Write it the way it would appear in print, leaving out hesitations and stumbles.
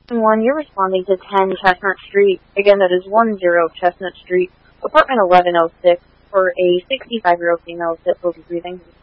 1, you're responding to 10 Chestnut Street. Again, that is 10 Chestnut Street, apartment 1106, for a 65-year-old female with difficulty breathing.